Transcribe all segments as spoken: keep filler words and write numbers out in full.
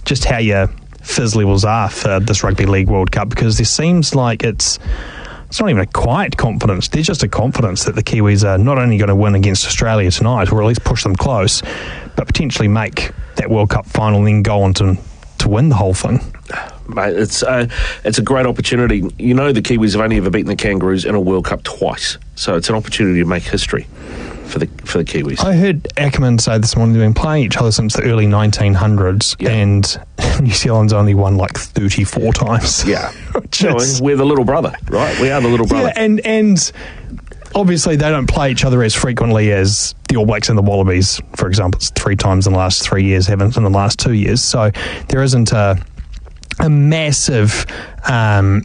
just how your fizz levels are for this Rugby League World Cup, because there seems like it's it's not even a quiet confidence. There's just a confidence that the Kiwis are not only going to win against Australia tonight, or at least push them close, but potentially make that World Cup final and then go on to, to win the whole thing. Mate, it's uh, it's a great opportunity. You know, the Kiwis have only ever beaten the Kangaroos in a World Cup twice, so it's an opportunity to make history for the for the Kiwis. I heard Ackerman say this morning they've been playing each other since the early nineteen hundreds, yeah. and New Zealand's only won like thirty-four times. Yeah, no, we're the little brother, right? We are the little brother. Yeah, and and obviously they don't play each other as frequently as the All Blacks and the Wallabies, for example. It's three times in the last three years, haven't in the last two years. So there isn't a a massive um,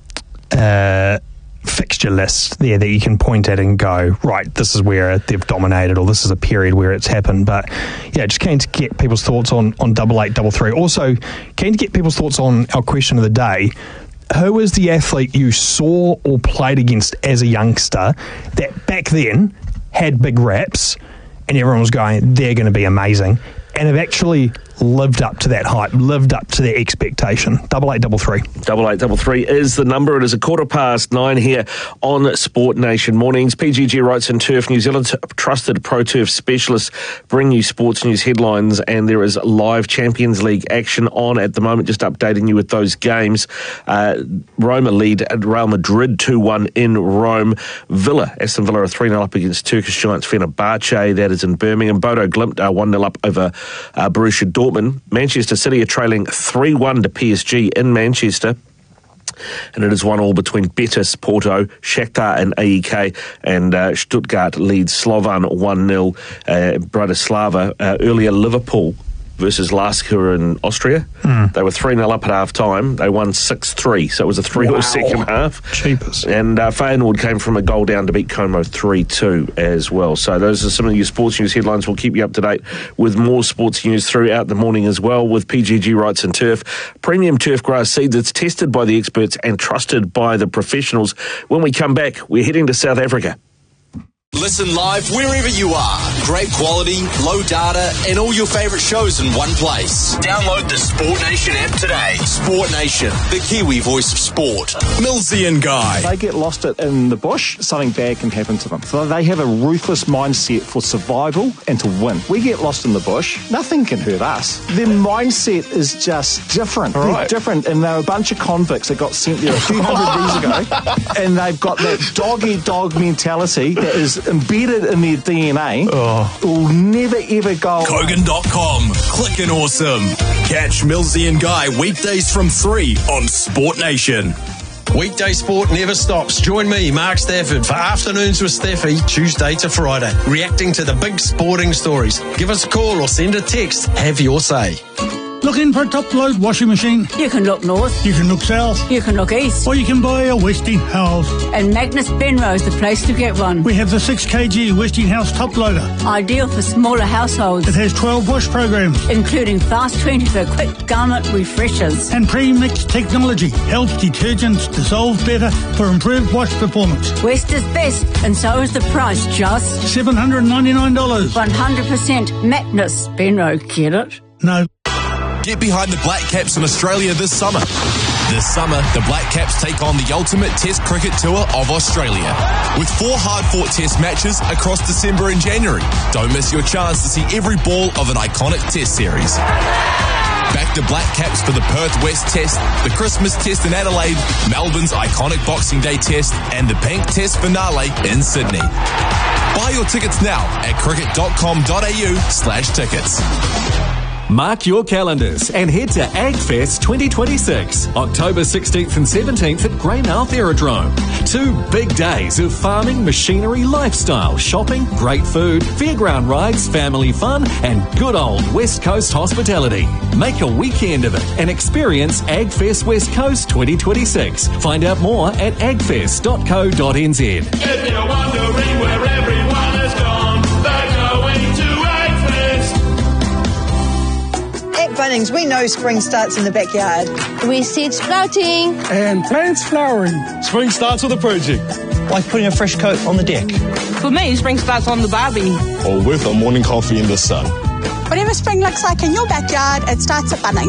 uh, fixture list there that you can point at and go, right, this is where they've dominated, or this is a period where it's happened. But yeah, just keen to get people's thoughts on on double eight double three. Also, keen to get people's thoughts on our question of the day. Who is the athlete you saw or played against as a youngster that back then had big raps and everyone was going, they're going to be amazing, and have actually lived up to that hype, lived up to that expectation? Double eight double three. Double eight double three is the number. It is a quarter past nine here on Sport Nation Mornings. P G G Wrights and Turf, New Zealand's trusted Pro Turf specialists, bring you sports news headlines, and there is live Champions League action on at the moment. Just updating you with those games. Uh, Roma lead at Real Madrid two one in Rome. Villa, Aston Villa are three nil up against Turkish giants Fenerbahce. That is in Birmingham. Bodo Glimt are one nil up over uh, Borussia Dortmund. Manchester City are trailing three one to P S G in Manchester. And it is one all between Betis, Porto, Shakhtar and A E K, and uh, Stuttgart leads Slovan one nil. Uh, Bratislava, uh, earlier Liverpool versus Lask, who are in Austria. Mm. They were three nil up at half-time. They won six three, so it was a three nil wow. second half. Cheapers. And uh, Feyenoord came from a goal down to beat Como three two as well. So those are some of your sports news headlines. We'll keep you up to date with more sports news throughout the morning as well with P G G Wrights and Turf. Premium turf grass seed that's tested by the experts and trusted by the professionals. When we come back, we're heading to South Africa. Listen live wherever you are. Great quality, low data, and all your favourite shows in one place. Download the Sport Nation app today. Sport Nation, the Kiwi voice of sport. Millsy and Guy. They get lost in the bush, something bad can happen to them. So they have a ruthless mindset for survival and to win. We get lost in the bush, nothing can hurt us. Their mindset is just different. All right. They're different, and they're a bunch of convicts that got sent there a few hundred years ago, and they've got that dog-eat-dog mentality that is embedded in their D N A. Oh. Will never ever go. Kogan dot com. Clickin' awesome. Catch Millsy and Guy weekdays from three on Sport Nation. Weekday sport never stops. Join me, Mark Stafford, for Afternoons with Staffy, Tuesday to Friday, reacting to the big sporting stories. Give us a call or send a text. Have your say. Looking for a top-load washing machine? You can look north. You can look south. You can look east. Or you can buy a Westinghouse. And Magnus Benrose, the place to get one. We have the six kilogram Westinghouse top loader. Ideal for smaller households. It has twelve wash programs. Including Fast twenty for quick garment refreshers. And pre-mix technology helps detergents dissolve better for improved wash performance. West is best, and so is the price, just seven hundred ninety-nine dollars. one hundred percent Magnus Benrose, get it? No. Get behind the Black Caps in Australia this summer. This summer, the Black Caps take on the ultimate Test cricket tour of Australia, with four hard-fought Test matches across December and January. Don't miss your chance to see every ball of an iconic Test series. Back the Black Caps for the Perth West Test, the Christmas Test in Adelaide, Melbourne's iconic Boxing Day Test, and the Bank Test finale in Sydney. Buy your tickets now at cricket dot com dot a u slash tickets. Mark your calendars and head to AgFest twenty twenty-six, October sixteenth and seventeenth at Greymouth Aerodrome. Two big days of farming, machinery, lifestyle, shopping, great food, fairground rides, family fun, and good old West Coast hospitality. Make a weekend of it and experience AgFest West Coast twenty twenty-six. Find out more at agfest dot co dot n z. If you're wondering where everyone has gone, they're going to Bunnings, we know spring starts in the backyard. We seed sprouting. And plants flowering. Spring starts with a project. Like putting a fresh coat on the deck. For me, spring starts on the barbie. Or with a morning coffee in the sun. Whatever spring looks like in your backyard, it starts at Bunnings.